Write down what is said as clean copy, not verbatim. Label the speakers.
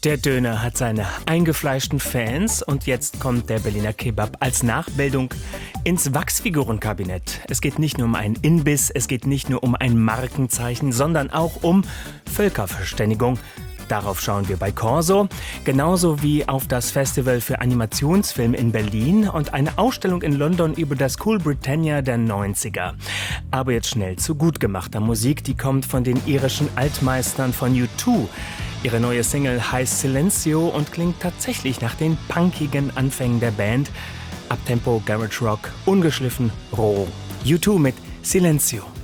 Speaker 1: Der Döner hat seine eingefleischten Fans und jetzt kommt der Berliner Kebab als Nachbildung ins Wachsfigurenkabinett. Es geht nicht nur um einen Imbiss, es geht nicht nur um ein Markenzeichen, sondern auch um Völkerverständigung. Darauf schauen wir bei Corso, genauso wie auf das Festival für Animationsfilm in Berlin und eine Ausstellung in London über das Cool Britannia der 90er. Aber jetzt schnell zu gut gemachter Musik, die kommt von den irischen Altmeistern von U2. Ihre neue Single heißt Silencio und klingt tatsächlich nach den punkigen Anfängen der Band. Abtempo, Garage Rock, ungeschliffen, roh. U2 mit Silencio.